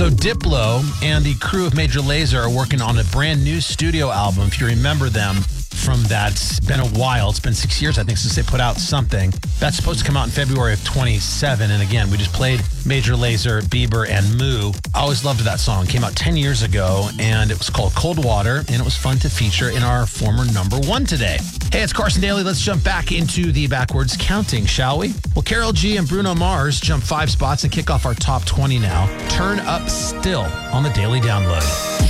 So Diplo and the crew of Major Lazer are working on a brand new studio album. If you remember them from that, it's been a while. It's been 6 years, I think, since they put out something. That's supposed to come out in February of 27. And again, we just played Major Lazer, Bieber, and Moo. I always loved that song. It came out 10 years ago, and it was called Cold Water, and it was fun to feature in our former number one today. Hey, it's Carson Daly. Let's jump back into the backwards counting, shall we? Well, Karol G and Bruno Mars jump 5 spots and kick off our top 20 now. Turn Up Still on the Daily Download.